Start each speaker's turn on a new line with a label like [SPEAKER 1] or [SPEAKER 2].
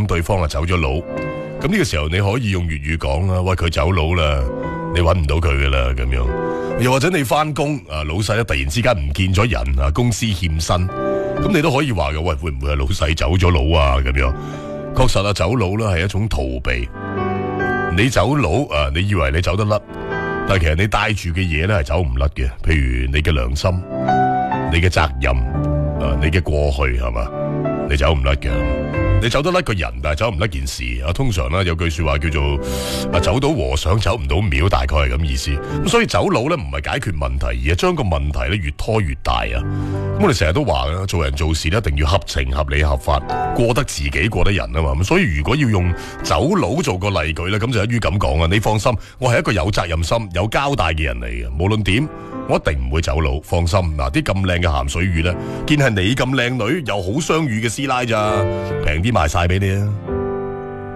[SPEAKER 1] 對方啊走咗佬，咁呢個時候你可以用粵語講啦，喂，佢走佬啦，你揾唔到佢噶啦咁樣。又或者你翻工啊，老細突然之間唔見咗人啊，公司欠薪，咁你都可以話嘅，喂，會唔會係老細走咗佬啊咁樣？確實啊，走佬啦係一種逃避。你走佬啊，你以為你走得甩，但係其實你帶住嘅嘢咧係走唔甩嘅，譬如你嘅良心、你嘅責任啊、你嘅過去係嘛，你走唔甩嘅。你走得甩個人，但係走唔甩件事啊。通常咧有句說話叫做走到和尚走唔到廟，大概係咁意思。咁所以走佬咧唔係解決問題，而係將個問題咧越拖越大啊。咁我哋成日都話啦，做人做事咧一定要合情合理合法，過得自己過得人啊嘛。咁所以如果要用走佬做個例句咧，咁就一於咁講啊。你放心，我係一個有責任心、有交代嘅人嚟嘅，無論點我一定唔會走佬。放心，嗱，啲咁靚嘅鹹水魚咧，見係你咁靚女又好相遇嘅師奶咋，平啲賣晒俾你啊！